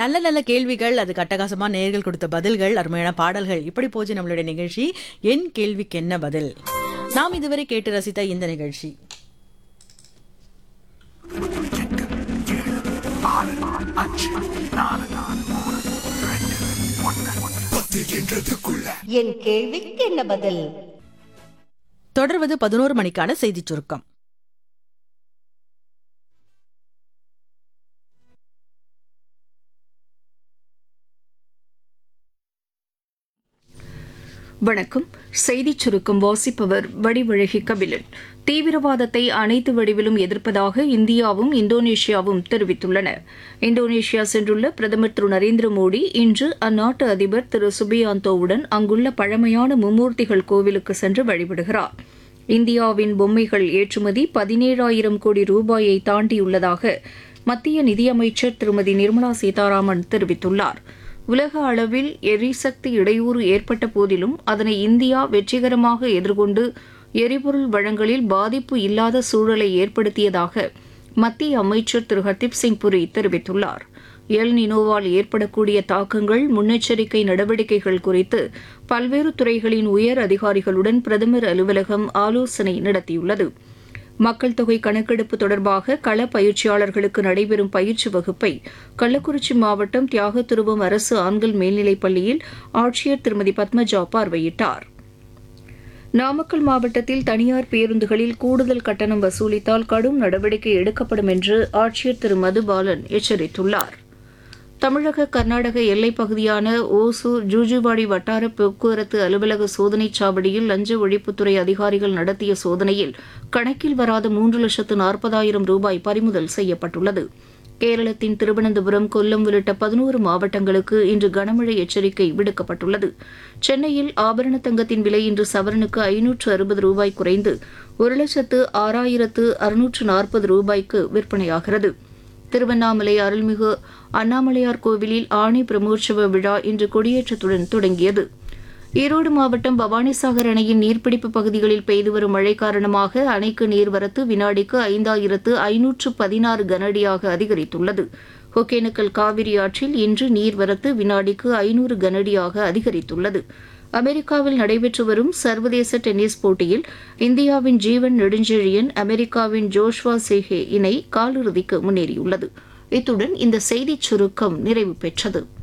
நல்ல நல்ல கேள்விகள், அதுக்கு அட்டகாசமா நேயர்கள் கொடுத்த பதில்கள், அருமையான பாடல்கள், இப்படி போச்சு நம்மளுடைய நிகழ்ச்சி. என் கேள்விக்கு என்ன பதில்? நாம் இதுவரை கேட்டு ரசித்த இந்த நிகழ்ச்சி. என் கேள்விக்கு என்ன பதில்? தொடர்வது 11 மணிக்கான செய்திச் சுருக்கம். வணக்கம். செய்திச் சுருக்கம் வாசிப்பவர் வடிவழகி கபிலன். தீவிரவாதத்தை அனைத்து வடிவிலும் எதிர்ப்பதாக இந்தியாவும் இந்தோனேஷியாவும் தெரிவித்துள்ளன. இந்தோனேஷியா சென்றுள்ள பிரதமர் திரு நரேந்திர மோடி இன்று அந்நாட்டு அதிபர் திரு சுபியாந்தோவுடன் அங்குள்ள பழமையான மும்மூர்த்திகள் கோவிலுக்கு சென்று வழிபடுகிறார். இந்தியாவின் பொம்மைகள் ஏற்றுமதி 17,000 கோடி ரூபாயை தாண்டியுள்ளதாக மத்திய நிதியமைச்சர் திருமதி நிர்மலா சீதாராமன் தெரிவித்துள்ளார். உலக அளவில் எரிசக்தி இடையூறு ஏற்பட்ட போதிலும் அதனை இந்தியா வெற்றிகரமாக எதிர்கொண்டு எரிபொருள் வழங்கலில் பாதிப்பு இல்லாத சூழலை ஏற்படுத்தியதாக மத்திய அமைச்சர் திரு ஹர்தீப் சிங் புரி தெரிவித்துள்ளார். எல் நினோவால் ஏற்படக்கூடிய தாக்கங்கள், முன்னெச்சரிக்கை நடவடிக்கைகள் குறித்து பல்வேறு துறைகளின் உயர் அதிகாரிகளுடன் பிரதமர் அலுவலகம் ஆலோசனை நடத்தியுள்ளது. மக்கள் தொகை கணக்கெடுப்பு தொடர்பாக கள பயிற்சியாளர்களுக்கு நடைபெறும் பயிற்சி வகுப்பை கள்ளக்குறிச்சி மாவட்டம் தியாகத்துருவம் அரசு ஆண்கள் மேல்நிலைப் பள்ளியில் ஆட்சியர் திருமதி பத்மஜா பார்வையிட்டார். நாமக்கல் மாவட்டத்தில் தனியார் பேருந்துகளில் கூடுதல் கட்டணம் வசூலித்தால் கடும் நடவடிக்கை எடுக்கப்படும் என்று ஆட்சியர் திரு மதுபாலன் எச்சரித்துள்ளார். தமிழக கர்நாடக எல்லைப் பகுதியான ஓசூர் ஜூஜுவாடி வட்டார போக்குவரத்து அலுவலக சோதனைச் சாவடியில் லஞ்ச ஒழிப்புத்துறை அதிகாரிகள் நடத்திய சோதனையில் கணக்கில் வராத 3,40,000 ரூபாய் பறிமுதல் செய்யப்பட்டுள்ளது. கேரளத்தின் திருவனந்தபுரம், கொல்லம் உள்ளிட்ட 11 மாவட்டங்களுக்கு இன்று கனமழை எச்சரிக்கை விடுக்கப்பட்டுள்ளது. சென்னையில் ஆபரண தங்கத்தின் விலை இன்று சவரனுக்கு 560 ரூபாய் குறைந்து 1,06,640 ரூபாய்க்கு விற்பனையாகிறது. திருவண்ணாமலை அருள்மிகு அண்ணாமலையார் கோவிலில் ஆணி பிரமோற்சவ விழா இன்று கொடியேற்றத்துடன் தொடங்கியது. ஈரோடு மாவட்டம் பவானிசாகர் அணையின் நீர்பிடிப்பு பகுதிகளில் பெய்து வரும் மழை காரணமாக அணைக்கு நீர்வரத்து வினாடிக்கு 5,516 கனஅடியாக அதிகரித்துள்ளது. ஒகேனக்கல் காவிரி ஆற்றில் இன்று நீர்வரத்து வினாடிக்கு 500 கனஅடியாக அதிகரித்துள்ளது. அமெரிக்காவில் நடைபெற்று வரும் சர்வதேச டென்னிஸ் போட்டியில் இந்தியாவின் ஜீவன் நெடுஞ்செழியன், அமெரிக்காவின் ஜோஷ்வா சேஹே இணை காலிறுதிக்கு முன்னேறியுள்ளது. இத்துடன் இந்த செய்திச் சுருக்கம் நிறைவு பெற்றது.